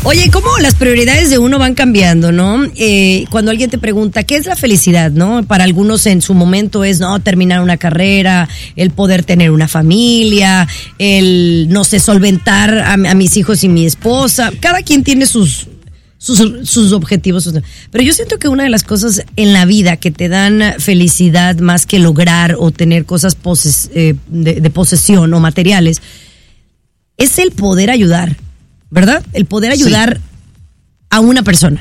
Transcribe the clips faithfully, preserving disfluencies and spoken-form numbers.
Oye, ¿cómo las prioridades de uno van cambiando, no? Eh, cuando alguien te pregunta, ¿qué es la felicidad, no? Para algunos en su momento es, no, terminar una carrera, el poder tener una familia, el, no sé, solventar a, a mis hijos y mi esposa. Cada quien tiene sus, sus, sus objetivos. Sus... Pero yo siento que una de las cosas en la vida que te dan felicidad más que lograr o tener cosas poses, eh, de, de posesión o materiales es el poder ayudar. ¿Verdad? El poder ayudar sí. a una persona.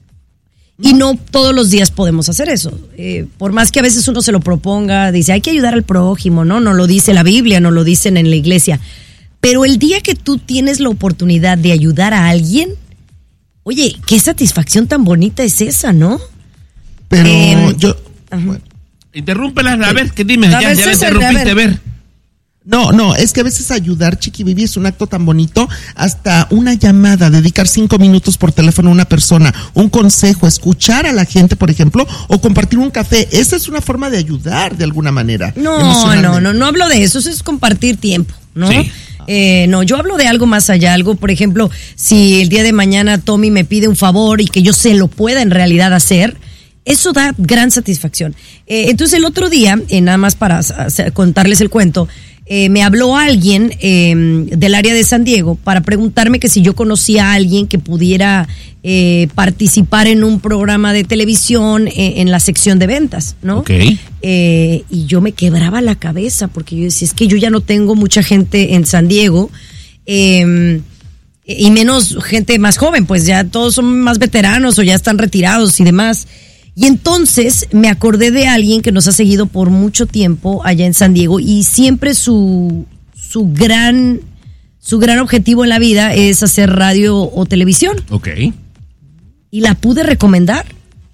Y no todos los días podemos hacer eso. Eh, por más que a veces uno se lo proponga, dice, hay que ayudar al prójimo, ¿no? No lo dice la Biblia, no lo dicen en la iglesia. Pero el día que tú tienes la oportunidad de ayudar a alguien, oye, qué satisfacción tan bonita es esa, ¿no? Pero eh, yo... Bueno. Interrúmpela, a ver, que dime, a ya, ver, ya me César, interrumpiste, a ver. a ver. No, no, es que a veces ayudar, Chiqui Baby, es un acto tan bonito, hasta una llamada, dedicar cinco minutos por teléfono a una persona, un consejo, escuchar a la gente, por ejemplo, o compartir un café. Esa es una forma de ayudar de alguna manera. No, no, no, no hablo de eso, eso es compartir tiempo, ¿no? Sí. Eh, no, yo hablo de algo más allá, algo, por ejemplo, si el día de mañana Tommy me pide un favor y que yo se lo pueda en realidad hacer, eso da gran satisfacción. Eh, entonces el otro día, eh, nada más para hacer, contarles el cuento, Eh, me habló alguien eh, del área de San Diego para preguntarme que si yo conocía a alguien que pudiera eh, participar en un programa de televisión eh, en la sección de ventas, ¿no? Ok. Eh, y yo me quebraba la cabeza porque yo decía, es que yo ya no tengo mucha gente en San Diego eh, y menos gente más joven, pues ya todos son más veteranos o ya están retirados y demás. Y entonces me acordé de alguien que nos ha seguido por mucho tiempo allá en San Diego y siempre su su gran su gran objetivo en la vida es hacer radio o televisión. Ok. Y la pude recomendar.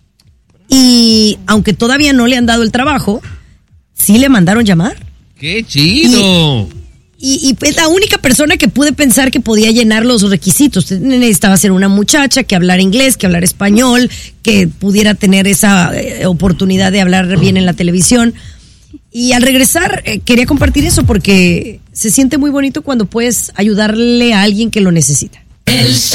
Y aunque todavía no le han dado el trabajo, sí le mandaron llamar. ¡Qué chido! Y, Y, y es la única persona que pude pensar que podía llenar los requisitos. Necesitaba ser una muchacha que hablara inglés, que hablara español, que pudiera tener esa eh, oportunidad de hablar bien en la televisión. Y al regresar eh, quería compartir eso porque se siente muy bonito cuando puedes ayudarle a alguien que lo necesita.